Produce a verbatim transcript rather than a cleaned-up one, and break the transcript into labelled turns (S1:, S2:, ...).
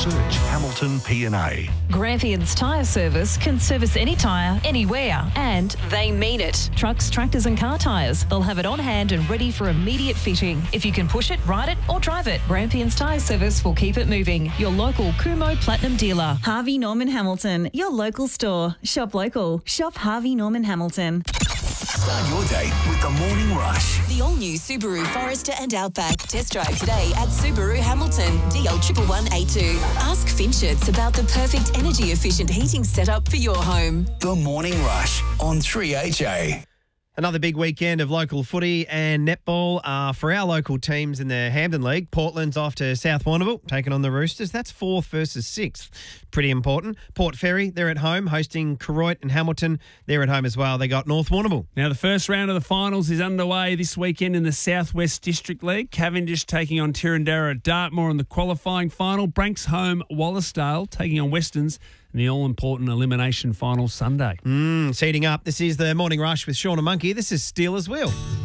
S1: Search Hamilton P and A.
S2: Grampians Tyre Service can service any tyre, anywhere, and they mean it. Trucks, tractors and car tyres. They'll have it on hand and ready for immediate fitting. If you can push it, ride it or drive it, Grampians Tyre Service will keep it moving. Your local Kumo Platinum dealer.
S3: Harvey Norman Hamilton, your local store. Shop local. Shop Harvey Norman Hamilton.
S4: Start your day with the Morning Rush.
S5: The all-new Subaru Forester and Outback. Test drive today at Subaru Hamilton, D L one one one eight two. Ask Finchets about the perfect energy-efficient heating setup for your home.
S4: The Morning Rush on three H A.
S6: Another big weekend of local footy and netball uh, for our local teams in the Hampden League. Portland's off to South Warrnambool, taking on the Roosters. That's fourth versus sixth. Pretty important. Port Fairy, they're at home, hosting Koroit, and Hamilton, they're at home as well. They got North Warrnambool.
S7: Now, the first round of the finals is underway this weekend in the Southwest District League. Cavendish taking on Tirrandera at Dartmoor in the qualifying final. Branks home, Wallasdale taking on Westerns in the all-important elimination final Sunday.
S6: Mm, seeding up, this is the Morning Rush with Sean and Monkey. This is Steelers Wheel.